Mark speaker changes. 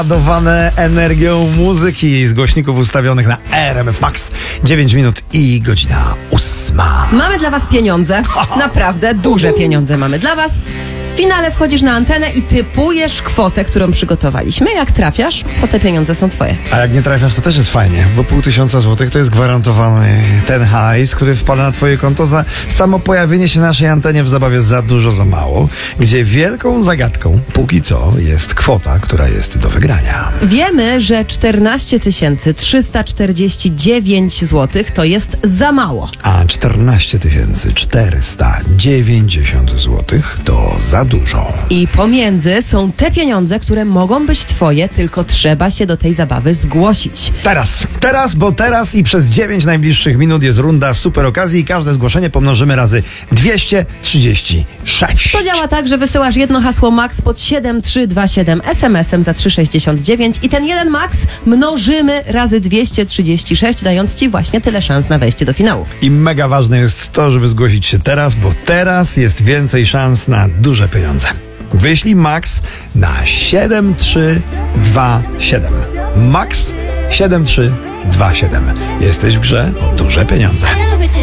Speaker 1: Ładowane energią muzyki z głośników ustawionych na RMF Max. 9 minut i godzina 8.
Speaker 2: Mamy dla was pieniądze. Naprawdę duże pieniądze mamy dla was. W finale wchodzisz na antenę i typujesz kwotę, którą przygotowaliśmy. Jak trafiasz, to te pieniądze są twoje.
Speaker 1: A jak nie trafiasz, to też jest fajnie, bo 500 złotych to jest gwarantowany ten hajs, który wpada na twoje konto za samo pojawienie się na naszej antenie w zabawie Za dużo, za mało, gdzie wielką zagadką, póki co, jest kwota, która jest do wygrania.
Speaker 2: Wiemy, że 14 349 zł to jest za mało.
Speaker 1: A 14 490 złotych to za dużo.
Speaker 2: I pomiędzy są te pieniądze, które mogą być twoje, tylko trzeba się do tej zabawy zgłosić.
Speaker 1: Bo teraz i przez 9 najbliższych minut jest runda super okazji i każde zgłoszenie pomnożymy razy 236.
Speaker 2: To działa tak, że wysyłasz jedno hasło MAX pod 7327 SMS-em za 3,69 i ten jeden MAX mnożymy razy 236, dając ci właśnie tyle szans na wejście do finału.
Speaker 1: I mega ważne jest to, żeby zgłosić się teraz, bo teraz jest więcej szans na duże pieniądze. Wyślij MAX na 7327. MAX 7327. Jesteś w grze o duże pieniądze.